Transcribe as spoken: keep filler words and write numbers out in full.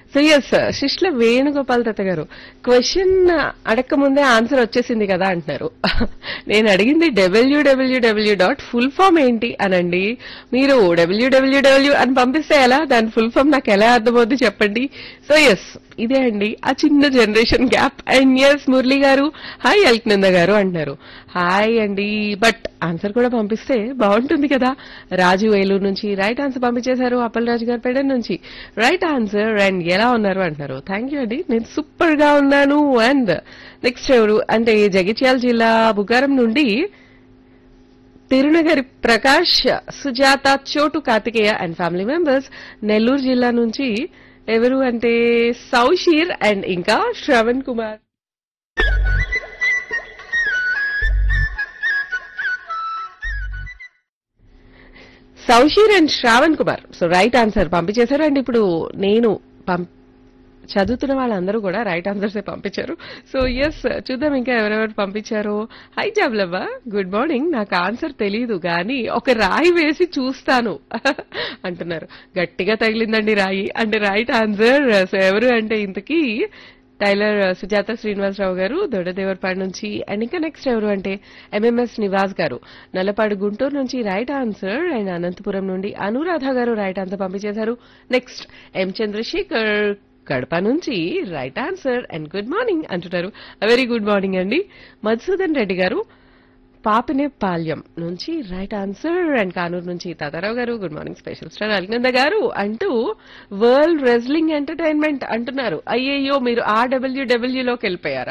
So yes శిష్ల Venugopal దత్త గారు question అడక్క ముందే answer వచ్చేసింది కదా అంటున్నారు. నేను అడిగింది డబ్ల్యూడబ్ల్యూడబ్ల్యూ డాట్ ఫుల్ ఫామ్ ఏంటి అనండి. మీరు డబ్ల్యూడబ్ల్యూడబ్ల్యూ అని పంపిస్తే ఎలా, దాని ఫుల్ ఫామ్ నాకు ఎలా అర్థమవుద్ది చెప్పండి. సో ఎస్ ఇదే అండి ఆ చిన్న generation gap. And yes Murali గారు హాయ్ అల్క్నంద గారు అంటున్నారు. హాయ్ అండి, బట్ ఆన్సర్ కూడా పంపిస్తే బాగుంటుంది కదా. రాజు ఏలూరు నుంచి రైట్ ఆన్సర్ పంపించేశారు. అప్పల్ రాజు గారు పెడన్ నుంచి రైట్ ఆన్సర్. అండ్ ఎలా ఉన్నారు అంటున్నారు. థ్యాంక్ యూ అండి, నేను సూపర్ గా ఉన్నాను. అండ్ నెక్స్ట్ ఎవరు అంటే జగిత్యాల జిల్లా బుగారం నుండి తిరునగరి ప్రకాష్, సుజాత, చోటు Karthikeya and family members. Nellore జిల్లా నుంచి ఎవరు అంటే సౌషీర్ అండ్ ఇంకా Shravan Kumar. సౌషీర్ and Shravan Kumar so right answer పంపించేశారు. అండ్ ఇప్పుడు నేను పంప్ చదువుతున్న వాళ్ళందరూ కూడా రైట్ ఆన్సర్సే పంపించారు. సో ఎస్ చూద్దాం ఇంకా ఎవరెవరు పంపించారో. High జాబ్లవ్వ, good morning. నాకు ఆన్సర్ తెలీదు కానీ ఒక రాయి వేసి చూస్తాను అంటున్నారు. గట్టిగా తగిలిందండి రాయి. అంటే రైట్ ఆన్సర్. సో ఎవరు అంటే ఇంతకీ టైలర్ సుజాత శ్రీనివాసరావు గారు దొడ్డదేవరపాడు నుంచి. అండ్ ఇంకా నెక్స్ట్ ఎవరు అంటే ఎంఎంఎస్ నివాస్ గారు నల్లపాడు గుంటూరు నుంచి రైట్ ఆన్సర్. అండ్ అనంతపురం నుండి అనురాధ గారు రైట్ ఆన్సర్ పంపించేశారు. నెక్స్ట్ ఎం చంద్రశేఖర్ కడప నుంచి right answer. And good morning అంటున్నారు. వెరీ గుడ్ మార్నింగ్ అండి. మధుసూదన్ రెడ్డి గారు పాపినే పాల్యం నుంచి రైట్ ఆన్సర్. అండ్ కానూరు నుంచి తాతారావు గారు గుడ్ మార్నింగ్ స్పెషల్ స్టార్ అల్నంద గారు అంటూ వరల్డ్ రెజ్లింగ్ ఎంటర్టైన్మెంట్ అంటున్నారు. అయ్యయ్యో మీరు ఆ డబ్ల్యూడబ్ల్యూలోకి వెళ్ళిపోయారా.